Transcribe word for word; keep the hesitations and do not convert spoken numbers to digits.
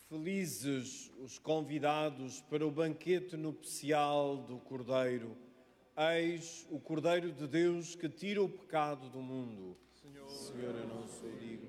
Felizes os convidados para o banquete nupcial do Cordeiro. Eis o Cordeiro de Deus que tira o pecado do mundo. Senhor, Senhor eu não sou digno